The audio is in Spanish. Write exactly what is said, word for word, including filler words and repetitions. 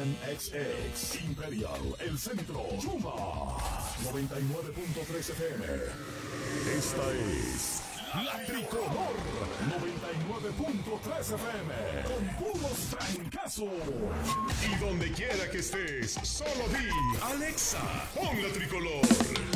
Nissan X X, Imperial, El Centro, Yuma, noventa y nueve punto tres F M. Esta es La Tricolor, noventa y nueve punto tres F M, con puros trancazos. Y donde quiera que estés, solo di, Alexa, pon La Tricolor.